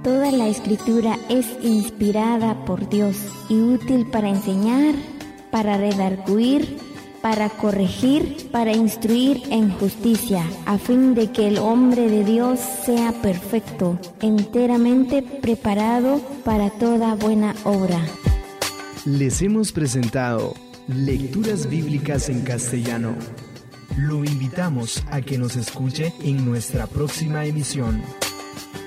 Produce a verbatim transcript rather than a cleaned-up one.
toda la Escritura es inspirada por Dios y útil para enseñar, para redarguir, para corregir, para instruir en justicia, a fin de que el hombre de Dios sea perfecto, enteramente preparado para toda buena obra. Les hemos presentado Lecturas Bíblicas en Castellano. Lo invitamos a que nos escuche en nuestra próxima emisión.